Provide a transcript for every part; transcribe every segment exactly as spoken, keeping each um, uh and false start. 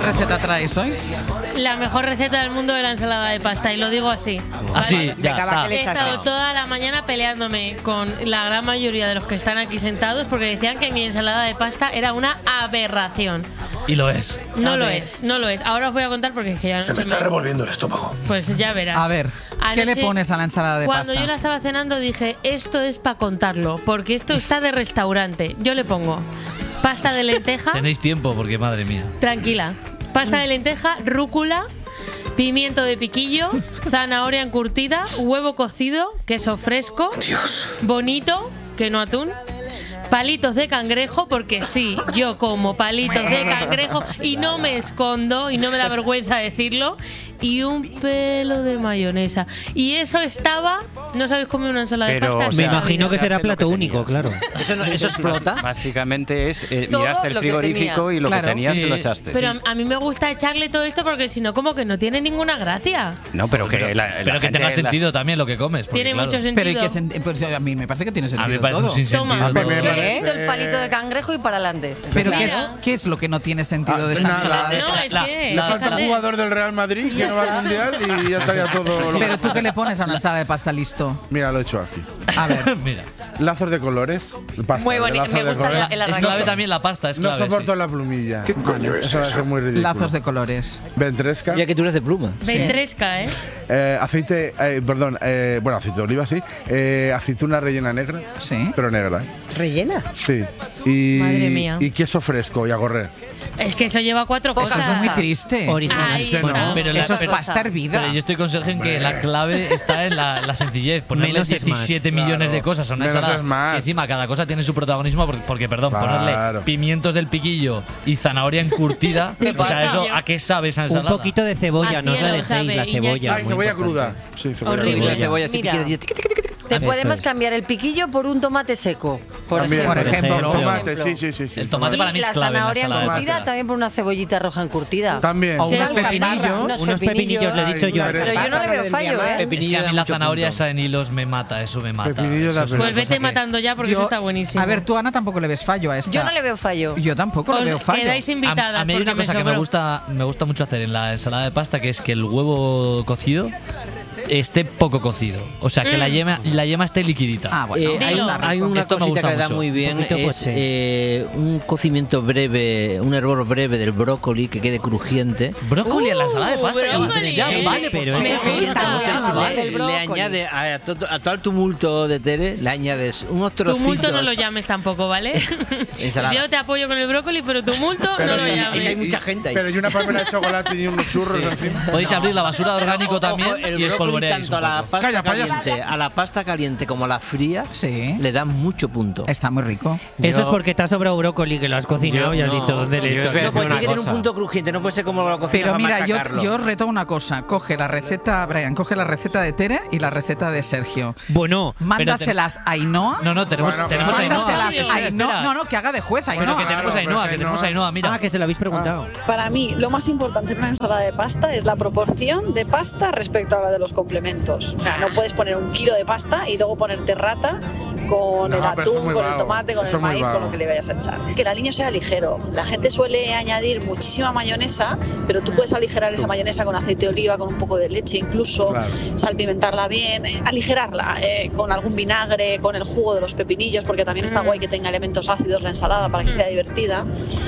receta traéis hoy? La mejor receta del mundo de la ensalada de pasta, y lo digo así. Así, ¿vale? ya, está. He estado toda la mañana peleándome con la gran mayoría de los que están aquí sentados porque decían que mi ensalada de pasta era una aberración. Y lo es. No lo es, no lo es. Ahora os voy a contar porque es que ya no Se me está revolviendo el estómago. Pues ya verás. A ver, ¿qué le pones a la ensalada de Cuando pasta? yo la estaba cenando dije, esto es para contarlo, porque esto está de restaurante. Yo le pongo pasta de lenteja. Tenéis tiempo porque, madre mía. Tranquila. Pasta de lenteja, rúcula, pimiento de piquillo, zanahoria encurtida, huevo cocido, queso fresco, Dios. bonito, que no atún, palitos de cangrejo, porque sí, yo como palitos de cangrejo y no me escondo y no me da vergüenza decirlo, y un pelo de mayonesa. Y eso estaba, no sabéis comer una ensalada Pero, de pasta. o sea, Me imagino que será lo que plato tenías. único, claro. ¿Eso, no- eso explota? Básicamente es, eh, Todo miraste el lo que frigorífico tenía. y lo Claro. que tenías Sí. se lo echaste. Pero a, a mí me gusta echarle todo esto porque si no, como que no tiene ninguna gracia. No, pero que Pero, la, la pero que gente tenga las- sentido también lo que comes. porque, Tiene claro, mucho sentido. Pero ¿y qué sen- pues a mí me parece que tiene A mí sentido me parece todo. un sinsentido. Toma. todo. Me ¿Qué parece- es el palito de cangrejo y para adelante? Pero ¿qué es, Claro. ¿qué es lo que no tiene sentido Ah, de esta nada. ensalada de No, pasta? es La- que. Le falta un fíjate. jugador del Real Madrid que no va al Mundial y ya estaría todo lo Pero tú qué le pones a una ensalada de pasta listo. Mira, lo he hecho aquí. A ver, Mira. Lazos de colores. Pasta, Muy de bonito, lazos me de gusta colores. el Es arranque. clave también la pasta, es No clave. soporto sí. la plumilla. ¿Qué coño es Eso va a eso? ser muy ridículo. lazos de colores. Ventresca. Ya que tú eres de pluma. Ventresca, ¿eh? Eh, aceite, eh, perdón, eh, bueno, aceite de oliva, sí. Eh, aceituna rellena negra. Sí. Pero negra, ¿eh? ¿Rellena? Sí. Y, Madre mía. y queso fresco y a correr. Es que eso lleva cuatro Poca cosas. Eso es muy Salsa. triste. Original. Ahí Este está. no. Pero la- Eso es pero- pasta hervida. Pero yo estoy con Sergio en que la clave está en la, la sencillez. Ponerle Menos es más. diecisiete millones Claro. de cosas a una Menos ensalada. es más. Y encima cada cosa tiene su protagonismo porque, porque, perdón, Claro. ponerle pimientos del piquillo y zanahoria encurtida. ¿Qué O sea, pasa? eso, ¿a qué sabe esa Un ensalada? poquito de cebolla, A no os la cielo dejéis, sabe, la Iñaki. cebolla. Ay, muy cebolla importante. cruda. Sí, cebolla Horrible. cruda. Una cebolla así Mira. piquilla. Te Eso podemos es. cambiar el piquillo por un tomate seco, por También. ejemplo. Por ejemplo, ejemplo. Tomate, sí, sí, sí. sí. El tomate Y para mí es la clave en la zanahoria ensalada de encurtida pasta. también por una cebollita roja encurtida. También. O unos ¿Qué? pepinillos. Unos Unos pepinillos, le he dicho Ay, yo. pero Pero yo no le veo fallo, ¿eh? Es que Pepinillo a mí da la mucho zanahoria punto. esa en hilos me mata, eso me mata. Pepinillo Eso da es pena. una Pues cosa vete que- matando ya porque Yo- eso está buenísimo. A ver, tú, Ana, tampoco le ves fallo a esta. Yo no le veo fallo. Yo tampoco le Os veo fallo. quedáis A, invitadas a mí hay porque una cosa que me sobró. gusta, me gusta mucho hacer en la ensalada de pasta, que es que el huevo cocido esté poco cocido. O sea, que la yema, la yema esté liquidita. Ah, bueno. Eh, hay, Dilo. una- hay una Esto me cosita gusta que le da mucho. muy bien, Un poquito es poche. eh, un cocimiento breve, un hervor breve del brócoli que quede crujiente. Brócoli en la ensalada de Uh, pasta. ya- brócoli, ya, eh. vale, Pero por es favor. que gusta. Vale, Ah, vale. del Le brócoli. añade a, to- a todo el tumulto de Tere, le añades unos trocitos. Tumulto no lo llames tampoco, ¿vale? Ensalada. Yo te apoyo con el brócoli, pero tumulto Pero no lo y- y- llames. hay mucha gente ahí. Pero y una palmera de chocolate y unos churros encima. Podéis abrir la basura de orgánico Ojo, también el y brócoli espolvoreáis tanto un a la poco. pasta Calla, payaso. caliente, a la pasta caliente como a la fría, Sí. le dan mucho punto. Está muy rico. Eso Yo- es porque te ha sobrado brócoli, que lo has cocinado y has no, dicho dónde le he yo hecho. os voy a No, decir pues una tiene que tener un cosa. punto crujiente, no puede ser como lo cocina Pero para mira, yo, machacarlo. yo os reto una cosa. Coge la receta, Brian, coge la receta de Tere y la receta de Sergio. Bueno, Mándaselas a Ainhoa. No, no, tenemos, Bueno, tenemos a claro. Ainhoa. Mándaselas a Ainhoa. Espera. No, no, que haga de juez Bueno, Ainhoa. que tenemos a Claro, Ainhoa, pero que tenemos a Ainhoa, mira. ah, que se lo habéis preguntado. Para mí, lo más importante en una ensalada de pasta es la proporción de pasta respecto a la de los complementos. O sea, no puedes poner un kilo de pasta y luego ponerte rata con No, el pero eso es atún, muy con el vago. tomate, con Eso el es muy maíz, con vago. lo que le vayas a echar. Que el aliño sea ligero. La gente suele añadir muchísima mayonesa, pero tú puedes aligerar esa mayonesa con aceite de oliva, con un poco de leche incluso, Claro. salpimentarla bien, eh, aligerarla eh, con algún vinagre, con el jugo de los pepinillos, porque también está guay que tenga elementos ácidos la ensalada para que sea divertida.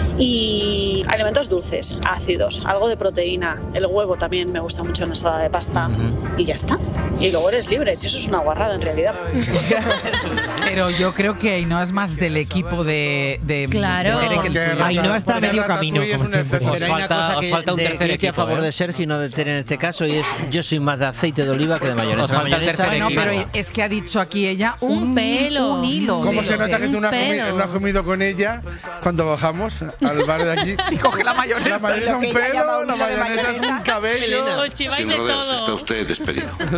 Y elementos dulces, ácidos, algo de proteína. El huevo también me gusta mucho en la ensalada de pasta. Y ya está. Y luego eres libre, si eso es una guarrada en realidad. Pero yo creo que Ainhoa es más del equipo de, de, Claro. de Tere que el Porque tuyo. Ainhoa está a porque medio ratatouille camino, es como un siempre. exceso. Pero hay una falta- cosa os que, falta un de- tercer que estoy a equipo, favor ¿eh? de Sergio y no de Tere en este caso, y es yo soy más de aceite de oliva que de mayonesa. Os falta el Mayonesa- tercer Bueno, equipo. pero es que ha dicho aquí ella un, Un pelo. un hilo. ¿Cómo de se lo nota que tú no has, Un comido, pelo. no has comido con ella cuando bajamos al bar de aquí? Y coge la mayonesa. La mayonesa es Lo que un ella llama pelo, un la hilo de mayonesa es mayonesa. un cabello. Os chiváis Sin de rodeos, todo. está usted despedido.